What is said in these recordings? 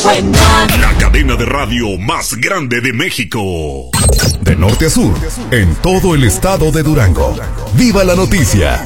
La cadena de radio más grande de México. De norte a sur, en todo el estado de Durango. ¡Viva la noticia!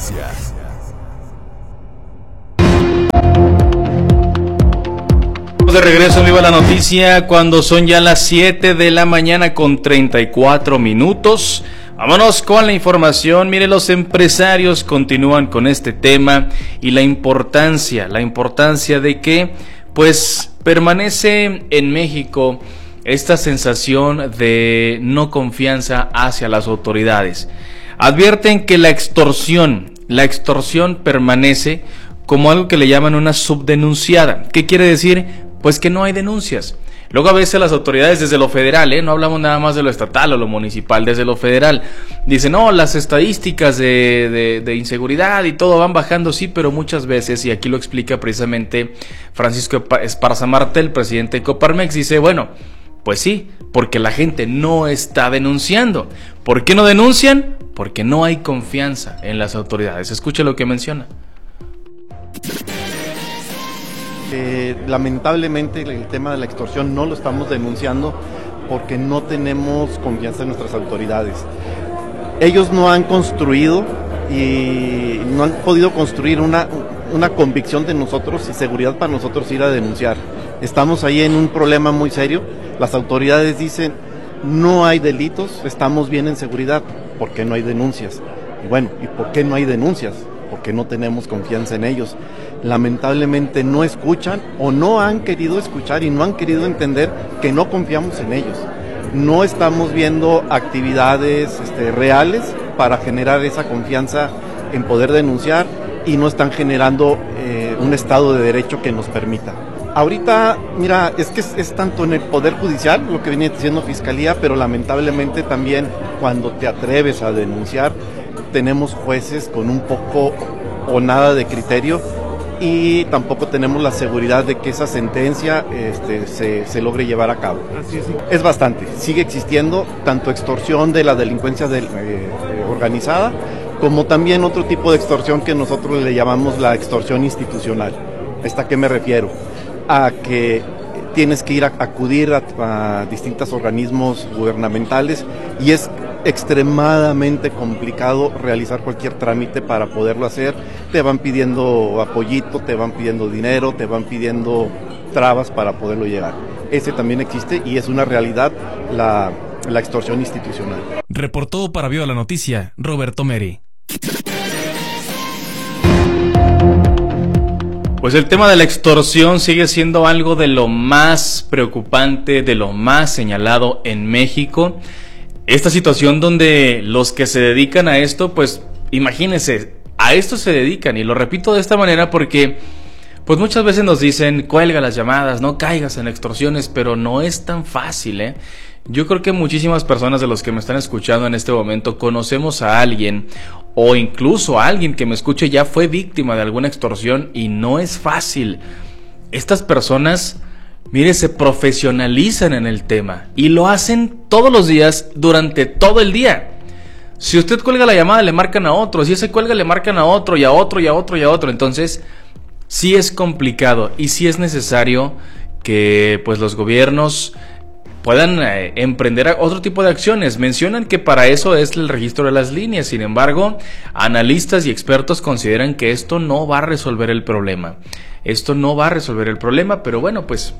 De regreso en Viva la Noticia cuando son ya las 7 de la mañana con 34 minutos. Vámonos con la información. Mire, los empresarios continúan con este tema y la importancia de que pues permanece en México esta sensación de no confianza hacia las autoridades. Advierten que la extorsión permanece como algo que le llaman una subdenunciada. ¿Qué quiere decir? Pues que no hay denuncias. Luego a veces las autoridades desde lo federal, no hablamos nada más de lo estatal o lo municipal, desde lo federal, dicen, no, las estadísticas de inseguridad y todo van bajando, sí, pero muchas veces, y aquí lo explica precisamente Francisco Esparza Martel, presidente de Coparmex, dice, bueno, pues sí, porque la gente no está denunciando. ¿Por qué no denuncian? Porque no hay confianza en las autoridades. Escuche lo que menciona. Lamentablemente el tema de la extorsión no lo estamos denunciando porque no tenemos confianza en nuestras autoridades. Ellos no han construido y no han podido construir una convicción de nosotros y seguridad para nosotros ir a denunciar. Estamos ahí en un problema muy serio. Las autoridades dicen, no hay delitos, estamos bien en seguridad. ¿Por qué no hay denuncias? Y bueno, ¿y por qué no hay denuncias? Porque no tenemos confianza en ellos. Lamentablemente no escuchan o no han querido escuchar y no han querido entender que no confiamos en ellos. No estamos viendo actividades reales para generar esa confianza en poder denunciar y no están generando un estado de derecho que nos permita. Ahorita, mira, es que es tanto en el Poder Judicial, lo que viene diciendo Fiscalía, pero lamentablemente también cuando te atreves a denunciar, tenemos jueces con un poco o nada de criterio y tampoco tenemos la seguridad de que esa sentencia se logre llevar a cabo. Así es. Es bastante, sigue existiendo tanto extorsión de la delincuencia organizada como también otro tipo de extorsión que nosotros le llamamos la extorsión institucional. ¿A qué me refiero? A que tienes que acudir a distintos organismos gubernamentales y es extremadamente complicado realizar cualquier trámite para poderlo hacer. Te van pidiendo apoyito, te van pidiendo dinero, te van pidiendo trabas para poderlo llegar. Ese también existe y es una realidad la extorsión institucional. Reportó para Viva la Noticia Roberto Meri. Pues el tema de la extorsión sigue siendo algo de lo más preocupante, de lo más señalado en México. Esta situación donde los que se dedican a esto, pues imagínense, a esto se dedican, y lo repito de esta manera porque pues muchas veces nos dicen, cuelga las llamadas, no caigas en extorsiones, pero no es tan fácil, Yo creo que muchísimas personas de los que me están escuchando en este momento conocemos a alguien o incluso a alguien que me escuche ya fue víctima de alguna extorsión y no es fácil. Estas personas, mire, se profesionalizan en el tema y lo hacen todos los días durante todo el día. Si usted cuelga la llamada, le marcan a otro. Si ese cuelga, le marcan a otro y a otro y a otro y a otro. Entonces, sí es complicado y sí es necesario que pues los gobiernos puedan emprender otro tipo de acciones. Mencionan que para eso es el registro de las líneas. Sin embargo, analistas y expertos consideran que esto no va a resolver el problema. Esto no va a resolver el problema, pero bueno, pues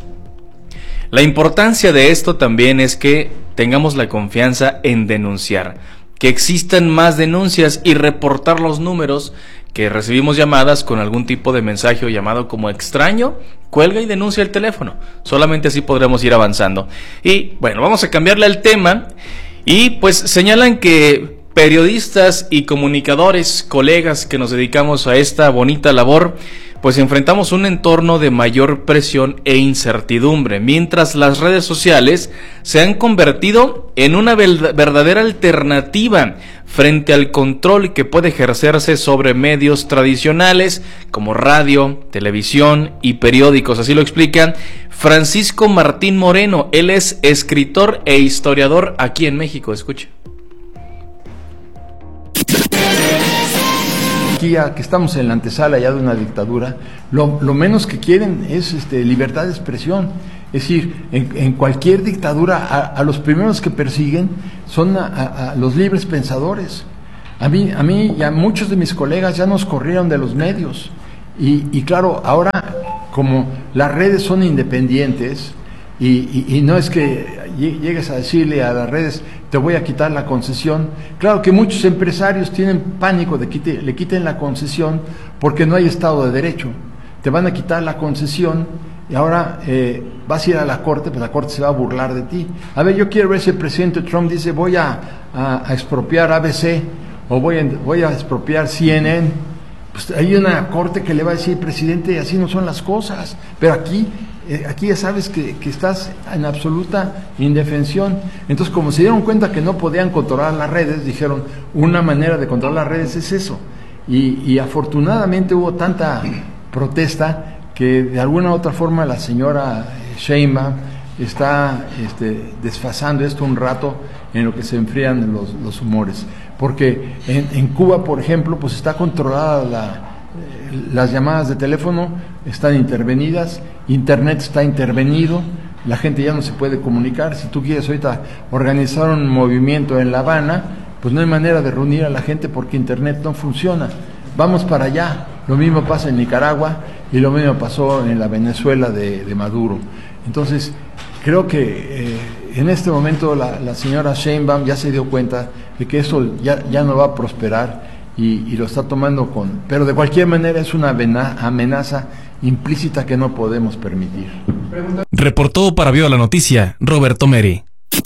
la importancia de esto también es que tengamos la confianza en denunciar, que existan más denuncias y reportar los números que recibimos llamadas con algún tipo de mensaje o llamado como extraño, cuelga y denuncia el teléfono. Solamente así podremos ir avanzando. Y bueno, vamos a cambiarle al tema y pues señalan que periodistas y comunicadores, colegas que nos dedicamos a esta bonita labor, pues enfrentamos un entorno de mayor presión e incertidumbre, mientras las redes sociales se han convertido en una verdadera alternativa frente al control que puede ejercerse sobre medios tradicionales como radio, televisión y periódicos. Así lo explica Francisco Martín Moreno. Él es escritor e historiador aquí en México. Escuche. aquí a que estamos en la antesala ya de una dictadura, lo menos que quieren es libertad de expresión. Es decir, en cualquier dictadura a los primeros que persiguen son a los libres pensadores. A mí y a muchos de mis colegas ya nos corrieron de los medios. Y claro, ahora como las redes son independientes y no es que llegues a decirle a las redes, te voy a quitar la concesión. Claro que muchos empresarios tienen pánico de que le quiten la concesión porque no hay Estado de Derecho. Te van a quitar la concesión y ahora vas a ir a la Corte, pues la Corte se va a burlar de ti. A ver, yo quiero ver si el presidente Trump dice voy a expropiar ABC o voy a expropiar CNN. Pues hay una corte que le va a decir, presidente, así no son las cosas. Pero aquí ya sabes que estás en absoluta indefensión. Entonces, como se dieron cuenta que no podían controlar las redes, dijeron, una manera de controlar las redes es eso. Y afortunadamente hubo tanta protesta que de alguna u otra forma la señora Sheinbaum está desfasando esto un rato en lo que se enfrían los humores. Porque en Cuba, por ejemplo, pues está controlada las llamadas de teléfono, están intervenidas, Internet está intervenido, la gente ya no se puede comunicar. Si tú quieres ahorita organizar un movimiento en La Habana, pues no hay manera de reunir a la gente porque Internet no funciona. Vamos para allá. Lo mismo pasa en Nicaragua y lo mismo pasó en la Venezuela de Maduro. Entonces, creo que en este momento la señora Sheinbaum ya se dio cuenta de que eso ya no va a prosperar y lo está tomando pero de cualquier manera es una amenaza implícita que no podemos permitir. Reportó para Viva la Noticia, Roberto Meri.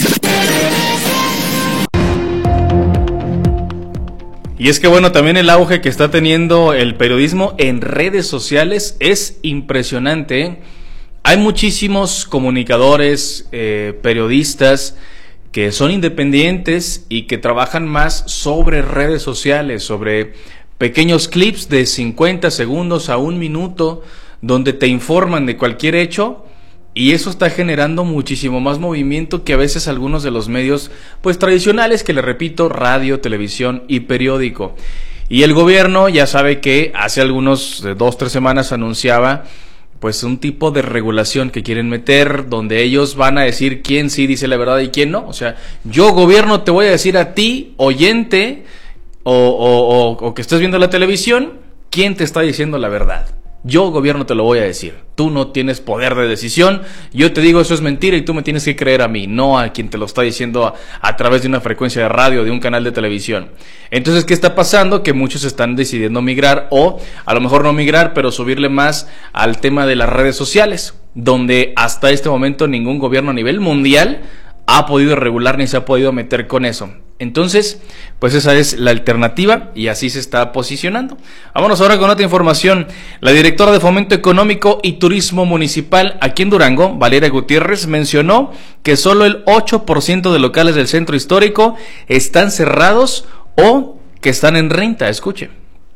Y es que bueno, también el auge que está teniendo el periodismo en redes sociales es impresionante. Hay muchísimos comunicadores, periodistas que son independientes y que trabajan más sobre redes sociales, sobre pequeños clips de 50 segundos a 1 minuto, donde te informan de cualquier hecho, y eso está generando muchísimo más movimiento que a veces algunos de los medios pues tradicionales, que le repito, radio, televisión y periódico. Y el gobierno ya sabe que hace algunos 2-3 semanas anunciaba pues un tipo de regulación que quieren meter, donde ellos van a decir quién sí dice la verdad y quién no. O sea, yo gobierno te voy a decir a ti, oyente, o que estés viendo la televisión, quién te está diciendo la verdad. Yo gobierno te lo voy a decir. Tú no tienes poder de decisión. Yo te digo eso es mentira y tú me tienes que creer a mí, no a quien te lo está diciendo a través de una frecuencia de radio, de un canal de televisión. Entonces, ¿qué está pasando? Que muchos están decidiendo migrar, o a lo mejor no migrar, pero subirle más al tema de las redes sociales, donde hasta este momento ningún gobierno a nivel mundial ha podido regular ni se ha podido meter con eso. Entonces, pues esa es la alternativa y así se está posicionando. Vámonos ahora con otra información. La directora de Fomento Económico y Turismo Municipal aquí en Durango, Valeria Gutiérrez, mencionó que solo el 8% de locales del centro histórico están cerrados o que están en renta. Escuche.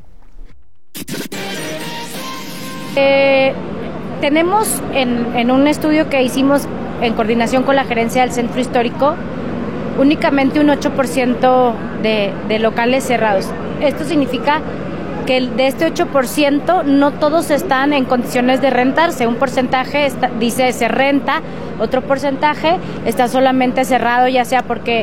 Tenemos en un estudio que hicimos en coordinación con la gerencia del centro histórico, únicamente un 8% de locales cerrados. Esto significa que de este 8% no todos están en condiciones de rentarse. Un porcentaje dice se renta, otro porcentaje está solamente cerrado, ya sea porque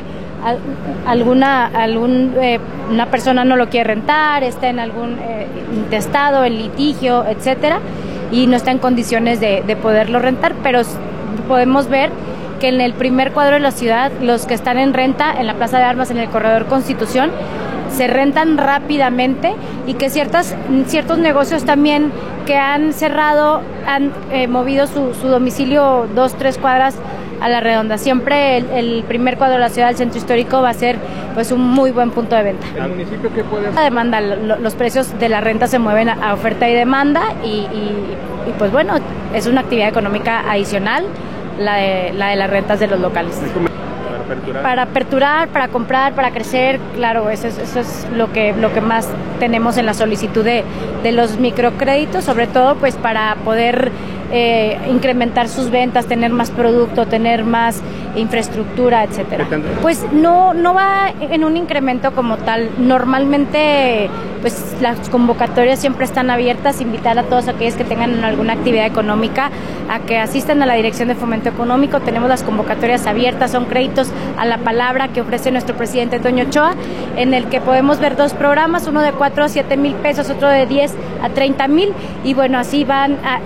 una persona no lo quiere rentar, está en algún intestado, en litigio, etcétera, y no está en condiciones de poderlo rentar, pero podemos ver que en el primer cuadro de la ciudad, los que están en renta en la Plaza de Armas, en el Corredor Constitución, se rentan rápidamente, y que ciertos negocios también que han cerrado han movido su domicilio 2-3 cuadras a la redonda. Siempre el primer cuadro de la ciudad, el centro histórico, va a ser pues un muy buen punto de venta. ¿El municipio qué puede hacer? La demanda, los precios de la renta se mueven a oferta y demanda, y pues bueno, es una actividad económica adicional la de las rentas de los locales. Para aperturar, para comprar, para crecer, claro, eso es lo que más tenemos en la solicitud de los microcréditos, sobre todo pues para poder incrementar sus ventas, tener más producto, tener más infraestructura, etcétera. Pues no va en un incremento como tal. Normalmente pues las convocatorias siempre están abiertas, invitar a todos aquellos que tengan alguna actividad económica a que asistan a la Dirección de Fomento Económico. Tenemos las convocatorias abiertas, son créditos a la palabra que ofrece nuestro presidente Toño Ochoa, en el que podemos ver 2 programas, uno de 4 a 7 mil pesos, otro de 10 a 30 mil, y bueno, así van